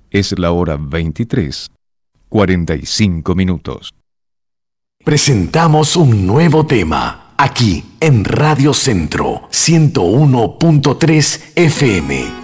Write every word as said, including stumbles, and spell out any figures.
Es la hora veintitrés, cuarenta y cinco minutos. Presentamos un nuevo tema, aquí en Radio Centro ciento uno punto tres F M.